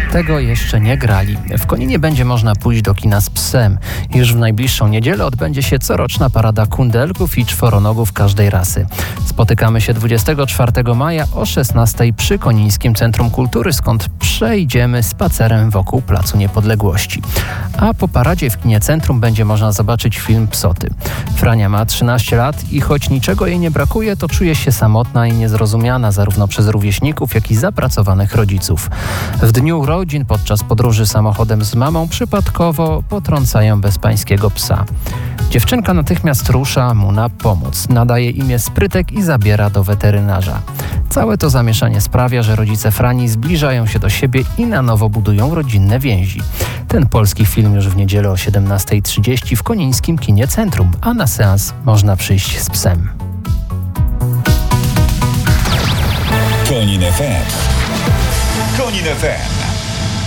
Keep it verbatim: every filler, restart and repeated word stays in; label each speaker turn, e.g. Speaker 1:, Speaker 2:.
Speaker 1: Tego jeszcze nie grali. W Koninie będzie można pójść do kina z psem. Już w najbliższą niedzielę odbędzie się coroczna parada kundelków i czworonogów każdej rasy. Spotykamy się dwudziestego czwartego maja o szesnastej przy Konińskim Centrum Kultury, skąd przejdziemy spacerem wokół Placu Niepodległości. A po paradzie w kinie Centrum będzie można zobaczyć film Psoty. Frania ma trzynaście lat i choć niczego jej nie brakuje, to czuje się samotna i niezrozumiana zarówno przez rówieśników, jak i zapracowanych rodziców. W dniu urodzin podczas podróży samochodem z mamą przypadkowo potrącają bezpańskiego psa. Dziewczynka natychmiast rusza mu na pomoc. Nadaje imię Sprytek i zabiera do weterynarza. Całe to zamieszanie sprawia, że rodzice Frani zbliżają się do siebie i na nowo budują rodzinne więzi. Ten polski film już w niedzielę o siedemnastej trzydzieści w Konińskim Kinie Centrum, a na seans można przyjść z psem.
Speaker 2: Konin F M. Konin F M.